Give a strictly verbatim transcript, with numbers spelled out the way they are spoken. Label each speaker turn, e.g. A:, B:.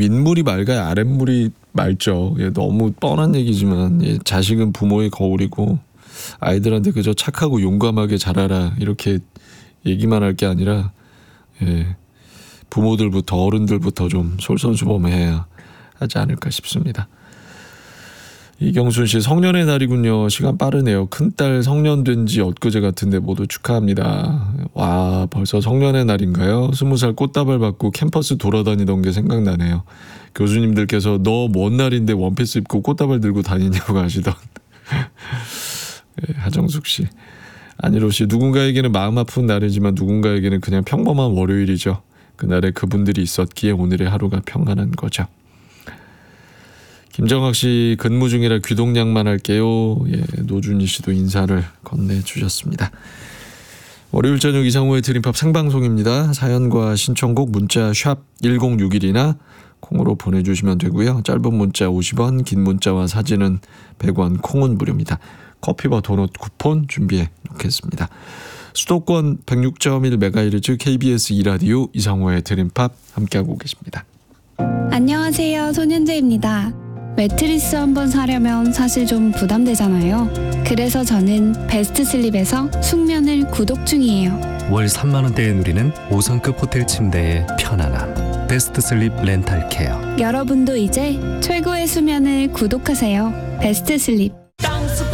A: 윗물이 맑아야 아랫물이 맑죠. 예, 너무 뻔한 얘기지만 예, 자식은 부모의 거울이고 아이들한테 그저 착하고 용감하게 자라라 이렇게 얘기만 할 게 아니라 예, 부모들부터 어른들부터 좀 솔선수범해야 하지 않을까 싶습니다. 이경순 씨, 성년의 날이군요. 시간 빠르네요. 큰딸 성년된 지 엊그제 같은데 모두 축하합니다. 와, 벌써 성년의 날인가요? 스무 살 꽃다발 받고 캠퍼스 돌아다니던 게 생각나네요. 교수님들께서 너 뭔 날인데 원피스 입고 꽃다발 들고 다니냐고 하시던 네, 하정숙 씨. 안희로 씨, 누군가에게는 마음 아픈 날이지만 누군가에게는 그냥 평범한 월요일이죠. 그날에 그분들이 있었기에 오늘의 하루가 평안한 거죠. 김정학 씨, 근무 중이라 귀동냥만 할게요. 예, 노준희 씨도 인사를 건네주셨습니다. 월요일 저녁 이상호의 드림팝 생방송입니다. 사연과 신청곡 문자 샵 일공육일이나 콩으로 보내주시면 되고요. 짧은 문자 오십 원, 긴 문자와 사진은 백 원, 콩은 무료입니다. 커피와 도넛 쿠폰 준비해 놓겠습니다. 수도권 백육 점 일 메가헤르츠 케이비에스 이 라디오 이상호의 드림팝 함께하고 계십니다.
B: 안녕하세요, 손현재입니다. 매트리스 한번 사려면 사실 좀 부담되잖아요. 그래서 저는 베스트 슬립에서 숙면을 구독 중이에요.
C: 월 삼만 원대에 누리는 오 성급 호텔 침대의 편안함. 베스트 슬립 렌탈 케어.
B: 여러분도 이제 최고의 수면을 구독하세요. 베스트 슬립.